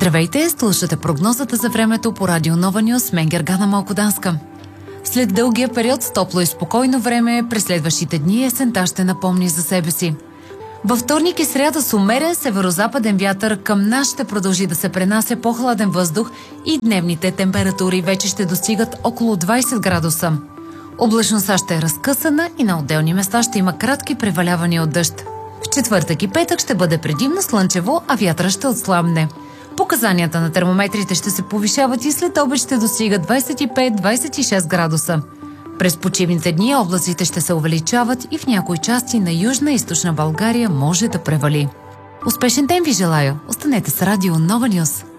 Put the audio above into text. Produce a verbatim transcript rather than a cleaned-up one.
Здравейте, слушате прогнозата за времето по Радио Нова Нюс, мен Гергана Малкоданска. След дългия период с топло и спокойно време, през следващите дни есента ще напомни за себе си. Във вторник и сряда с умерен северозападен вятър към нас ще продължи да се пренася по-хладен въздух и дневните температури вече ще достигат около двайсет градуса. Облачността ще е разкъсана и на отделни места ще има кратки превалявания от дъжд. В четвъртък и петък ще бъде предимно слънчево, а вятъра ще отслабне. Показанията на термометрите ще се повишават и след обед ще достигат двайсет и пет до двайсет и шест градуса. През почивните дни облаците ще се увеличават и в някои части на Южна и Източна България може да превали. Успешен ден ви желая! Останете с Радио Нова Нюс!